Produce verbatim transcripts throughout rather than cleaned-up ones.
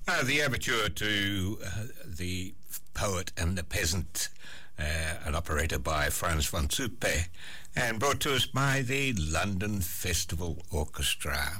Uh, the overture to uh, The Poet and the Peasant, uh, an operator by Frans van Zuppe, and brought to us by the London Festival Orchestra.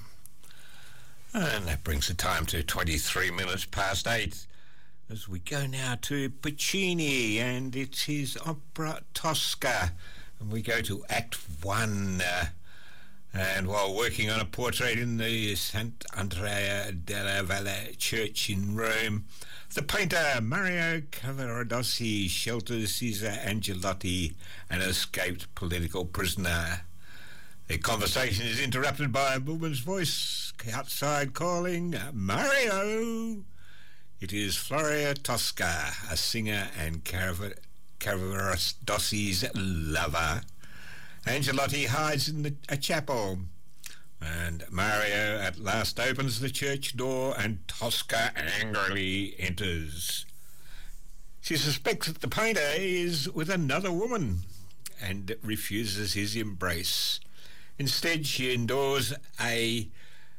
And that brings the time to twenty-three minutes past eight, as we go now to Puccini, and it's his opera Tosca, and we go to Act One. Uh, And while working on a portrait in the Sant'Andrea della Valle church in Rome, the painter Mario Cavaradossi shelters Caesar Angelotti, an escaped political prisoner. Their conversation is interrupted by a woman's voice outside calling, "Mario!" It is Floria Tosca, a singer and Carav- Caravadossi's lover. Angelotti hides in the, a chapel, and Mario at last opens the church door, and Tosca angrily enters. She suspects that the painter is with another woman and refuses his embrace. Instead, she adorns a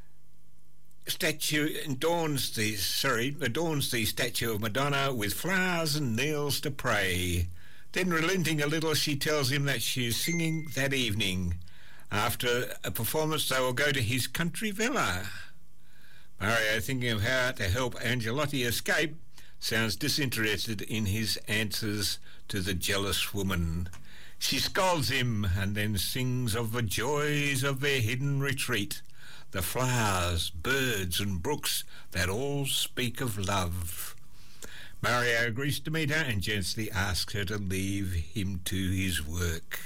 statue, adorns the sorry, adorns the statue of Madonna with flowers and kneels to pray. Then, relenting a little, she tells him that she is singing that evening. After a performance, they will go to his country villa. Mario, thinking of how to help Angelotti escape, sounds disinterested in his answers to the jealous woman. She scolds him and then sings of the joys of their hidden retreat, the flowers, birds and brooks that all speak of love. Mario agrees to meet her and gently asks her to leave him to his work.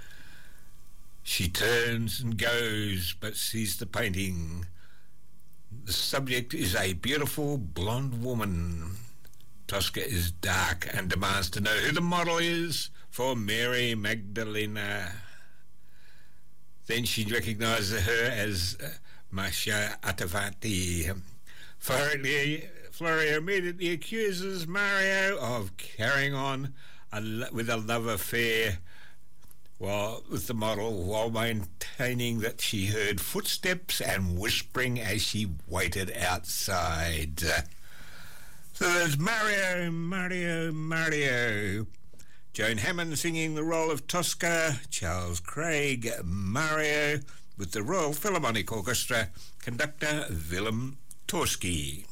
She turns and goes, but sees the painting. The subject is a beautiful blonde woman. Tosca is dark and demands to know who the model is for Mary Magdalena. Then she recognises her as uh, Masha Attavati. Floria, Floria immediately accuses Mario of carrying on a, with a love affair while, with the model, while maintaining that she heard footsteps and whispering as she waited outside. So there's Mario, Mario, Mario. Joan Hammond singing the role of Tosca, Charles Craig, Mario, with the Royal Philharmonic Orchestra, conductor Willem Torski.